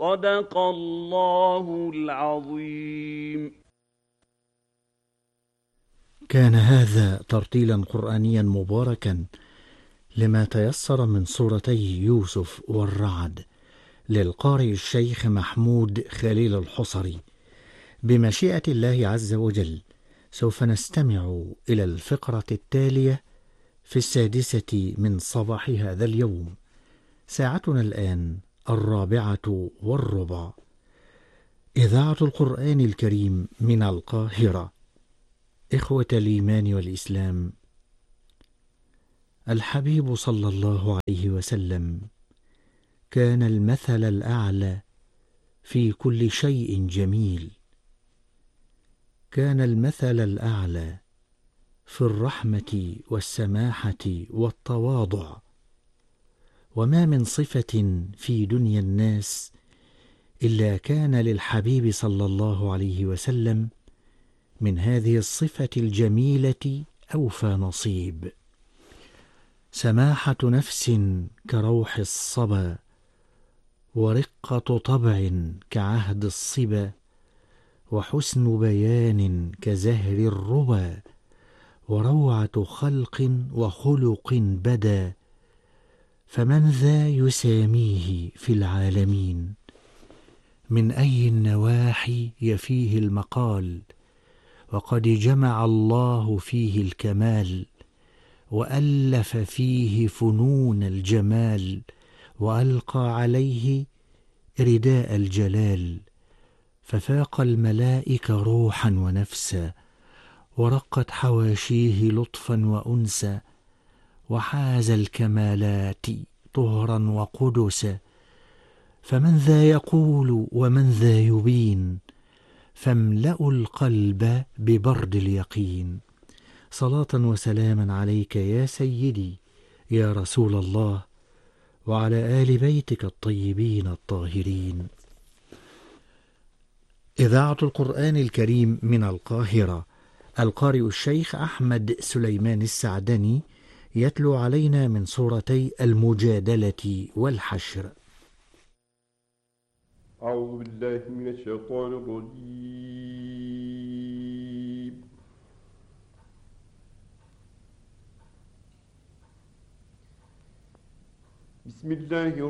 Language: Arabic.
صدق الله العظيم. كان هذا ترتيلا قرآنيا مباركا لما تيسر من سورتي يوسف والرعد للقارئ الشيخ محمود خليل الحصري. بمشيئة الله عز وجل سوف نستمع إلى الفقرة التالية في 6 من صباح هذا اليوم. ساعتنا الآن 4:15. إذاعة القرآن الكريم من القاهرة. إخوة الإيمان والإسلام، الحبيب صلى الله عليه وسلم كان المثل الأعلى في كل شيء جميل. كان المثل الأعلى في الرحمة والسماحة والتواضع، وما من صفة في دنيا الناس إلا كان للحبيب صلى الله عليه وسلم من هذه الصفة الجميلة أوفى نصيب. سماحة نفس كروح الصبا، ورقة طبع كعهد الصبا، وحسن بيان كزهر الربا، وروعة خلق وخلق بدا، فمن ذا يساميه في العالمين؟ من أي النواحي يفيه المقال، وقد جمع الله فيه الكمال، وألف فيه فنون الجمال، وألقى عليه رداء الجلال، ففاق الملائكة روحا ونفسا، ورقت حواشيه لطفا وأنسا، وحاز الكمالات طهرا وقدسا. فمن ذا يقول ومن ذا يبين، فاملأوا القلب ببرد اليقين. صلاة وسلاما عليك يا سيدي يا رسول الله، وعلى آل بيتك الطيبين الطاهرين. إذاعة القرآن الكريم من القاهرة. القارئ الشيخ أحمد سليمان السعدني يتلو علينا من سورتي المجادلة والحشر. أعوذ بالله من الشيطان الرجيم. بسم الله